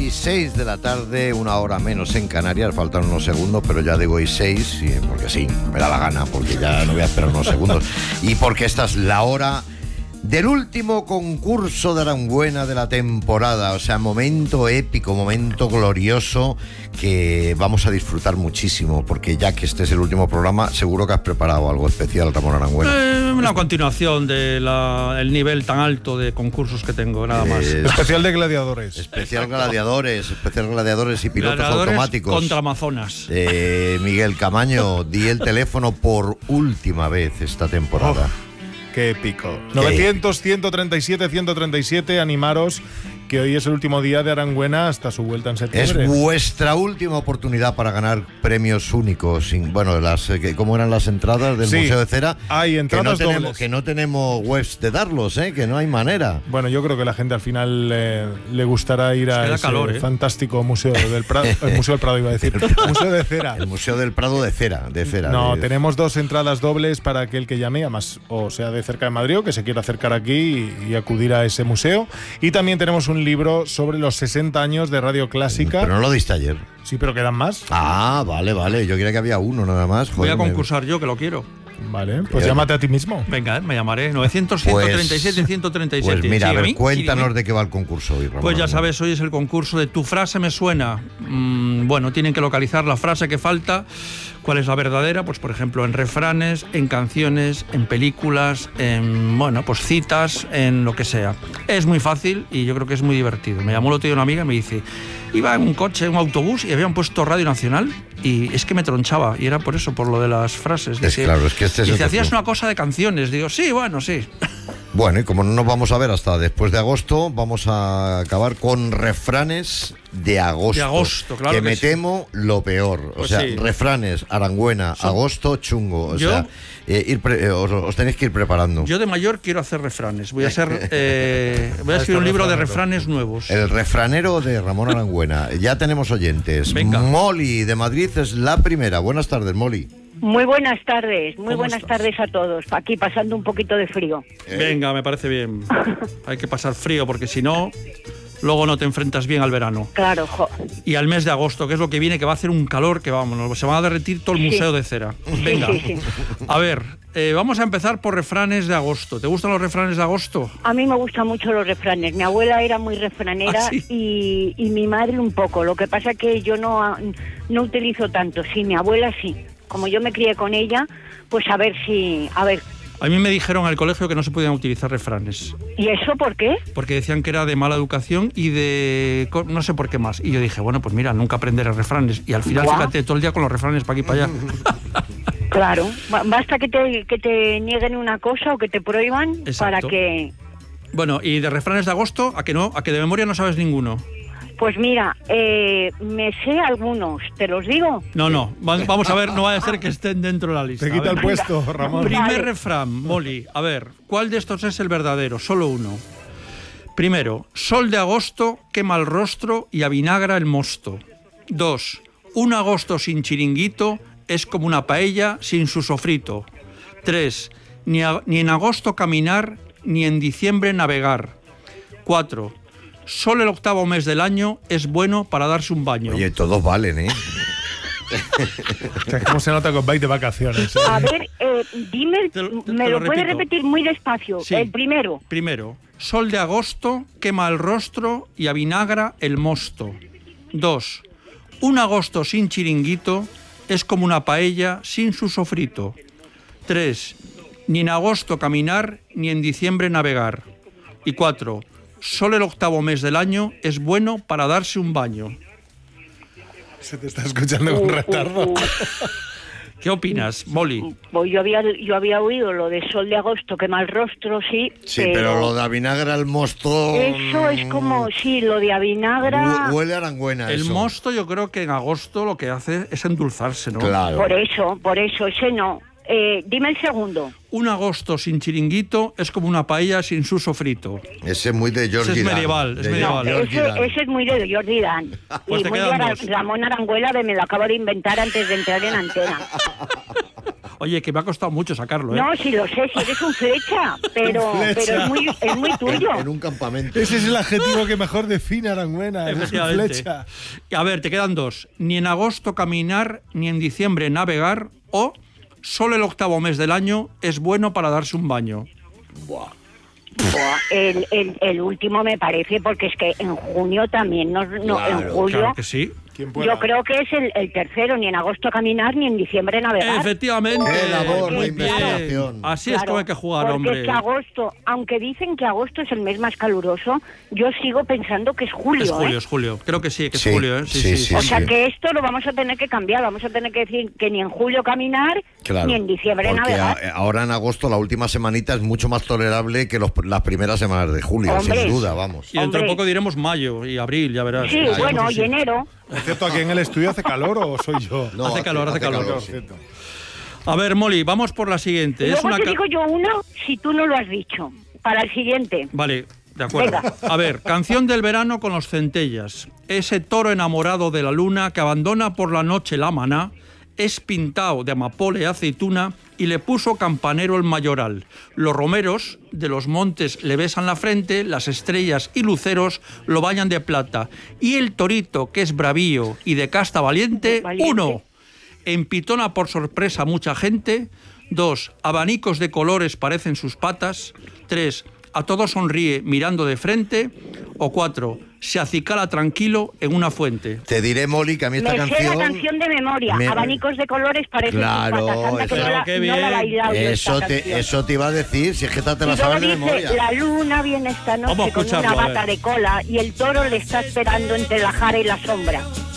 y 6 de la tarde, una hora menos en Canarias, faltan unos segundos, pero ya digo y 6, porque sí, me da la gana, porque ya no voy a esperar unos segundos, y porque esta es la hora del último concurso de Aranguena de la temporada, o sea, momento épico, momento glorioso que vamos a disfrutar muchísimo, porque ya que este es el último programa, seguro que has preparado algo especial, Ramón Aranguena. Una continuación del nivel tan alto de concursos que tengo, nada más. Especial de gladiadores. Especial gladiadores y pilotos gladiadores automáticos. Contra Amazonas. Miguel Camaño, di el teléfono por última vez esta temporada. Qué épico. 900-137-137, animaros, que hoy es el último día de Aranguena hasta su vuelta en septiembre. Es vuestra última oportunidad para ganar premios únicos. Bueno, ¿cómo eran las entradas del Museo de Cera? Hay entradas dobles. Que no tenemos webs de darlos, que no hay manera. Bueno, yo creo que la gente al final le gustará ir a ese fantástico Museo del Prado. El Museo del Prado iba a decir. Museo de Cera. El Museo del Prado de Cera. No, tenemos 2 entradas dobles para aquel que llame, además, o sea, de cerca de Madrid, o que se quiera acercar aquí y acudir a ese museo. Y también tenemos un libro sobre los 60 años de Radio Clásica. Pero no lo diste ayer. Sí, pero quedan más. Ah, vale. Yo creía que había uno nada más. Voy a concursar yo, que lo quiero. Vale, pues llámate a ti mismo. Venga, me llamaré. 900-137-137. Pues mira, a ver, cuéntanos de qué va el concurso hoy, Ramón. Pues ya sabes, hoy es el concurso de Tu frase me suena. Bueno, tienen que localizar la frase que falta. ¿Cuál es la verdadera? Pues por ejemplo, en refranes, en canciones, en películas, en, pues citas, en lo que sea. Es muy fácil y yo creo que es muy divertido. Me llamó el otro día una amiga y me dice, iba en un coche, en un autobús y habían puesto Radio Nacional y es que me tronchaba, y era por eso, por lo de las frases. Claro, es que dice, hacías una cosa de canciones. Digo, sí. Bueno, y como no nos vamos a ver hasta después de agosto, vamos a acabar con refranes de agosto. De agosto, claro. Que me temo lo peor. Pues o sea, sí. Refranes, Aranguena, agosto, chungo. O sea, os tenéis que ir preparando. Yo de mayor quiero hacer refranes. Voy a escribir un libro de refranes nuevos. El refranero de Ramón Aranguena. Ya tenemos oyentes. Venga. Molly de Madrid es la primera. Buenas tardes, Molly. Muy buenas tardes, estás? tardes a todos. Aquí pasando un poquito de frío. Venga, me parece bien. Hay que pasar frío porque si no, luego no te enfrentas bien al verano. Claro, Y al mes de agosto, que es lo que viene, que va a hacer un calor que vamos, se va a derretir todo el Museo de Cera. Venga, sí. A ver, vamos a empezar por refranes de agosto. ¿Te gustan los refranes de agosto? A mí me gustan mucho los refranes. Mi abuela era muy refranera. ¿Ah, sí? y mi madre un poco. Lo que pasa es que yo no utilizo tanto. Sí, mi abuela sí. Como yo me crié con ella, pues a ver. A mí me dijeron en el colegio que no se podían utilizar refranes. ¿Y eso por qué? Porque decían que era de mala educación y de no sé por qué más. Y yo dije, bueno, pues mira, nunca aprenderé refranes. Y al final, fíjate, todo el día con los refranes para aquí y para allá. Claro, basta que te nieguen una cosa o que te prohíban. Exacto. Para que... Bueno, y de refranes de agosto, ¿a que no? ¿A que de memoria no sabes ninguno? Pues mira, me sé algunos, ¿te los digo? No, vamos a ver, no va a ser que estén dentro de la lista. Te quita el puesto, Ramón. Primer refrán, Molly, a ver, ¿cuál de estos es el verdadero? Solo uno. Primero, sol de agosto quema el rostro y avinagra el mosto. 2, un agosto sin chiringuito es como una paella sin su sofrito. 3, ni en agosto caminar, ni en diciembre navegar. 4, solo el octavo mes del año es bueno para darse un baño. Oye, todos valen, ¿Cómo se nota que os vais de vacaciones? A ver, dime, me lo puedes repetir muy despacio. Sí. El primero. Primero, sol de agosto quema el rostro y avinagra el mosto. 2, un agosto sin chiringuito es como una paella sin su sofrito. 3, ni en agosto caminar, ni en diciembre navegar. Y 4, solo el octavo mes del año es bueno para darse un baño. Se te está escuchando con retardo. ¿Qué opinas, Molly? Pues yo había oído lo de sol de agosto, quema el rostro, sí. Sí, pero lo de avinagra el mosto... Eso es como, sí, lo de avinagra... Huele a Aranguena. El eso. mosto yo creo que en agosto lo que hace es endulzarse, ¿no? Claro. Por eso, ese no. Dime el segundo. Un agosto sin chiringuito es como una paella sin su sofrito. Ese es muy de Jordi Ese es Dan. medieval, es medieval. Ese es muy de Jordi Dan. Pues y te muy quedan de dos. Ramón Aranguela, me lo acabo de inventar antes de entrar en antena. Oye, que me ha costado mucho sacarlo, ¿eh? No, sí lo sé, si eres un flecha, pero es muy tuyo. En un campamento. Ese es el adjetivo que mejor define a Arangüena. Es un Efectivamente. flecha. A ver, te quedan dos. Ni en agosto caminar, ni en diciembre navegar, o solo el 8º mes del año es bueno para darse un baño. Buah. Buah, el último me parece, porque es que en junio también, en julio... Claro que sí. ¿Quién pueda? Yo creo que es el tercero, ni en agosto caminar, ni en diciembre navegar. Efectivamente. Qué labor, Muy qué bien. investigación. Así es como hay que jugar, porque hombre. es que agosto, aunque dicen que agosto es el mes más caluroso, yo sigo pensando que es julio. Es julio, ¿eh? es julio. Creo que sí, que Sí, es julio, ¿eh? sí. O sea que esto lo vamos a tener que cambiar, vamos a tener que decir que ni en julio caminar, Claro, ni en diciembre porque navegar. ahora en agosto, la última semanita, es mucho más tolerable que las primeras semanas de julio, Hombre. sin duda, vamos. Y dentro de Hombre. poco diremos mayo y abril, ya verás. Sí, Ya, bueno, sí. y enero. Por cierto, ¿aquí en el estudio hace calor o soy yo? No, Hace calor. sí. Perfecto. A ver, Molly, vamos por la siguiente. Es Luego una te ca- digo yo uno, si tú no lo has dicho, para el siguiente. Vale, de acuerdo. Venga. A ver, canción del verano con los centellas. Ese toro enamorado de la luna que abandona por la noche la maná, es pintado de amapola y aceituna y le puso campanero el mayoral. Los romeros de los montes le besan la frente, las estrellas y luceros lo bañan de plata. Y el torito, que es bravío y de casta valiente, Valiente. 1. Empitona por sorpresa mucha gente. 2. Abanicos de colores parecen sus patas. 3. A todos sonríe mirando de frente. O 4. Se acicala tranquilo en una fuente. Te diré, Molly, que a mí esta Me sé la canción de memoria. Abanicos de colores parecen Claro, sus patas. Anda, que eso. no la, Qué no la he bien. bailado yo Eso esta te, canción. eso te iba a decir, si es que esta te Y la luego sabes de dice, memoria. la luna viene esta Vamos a noche con escucharlo, una a bata ver. de cola y el toro le está esperando entre la jara y la sombra.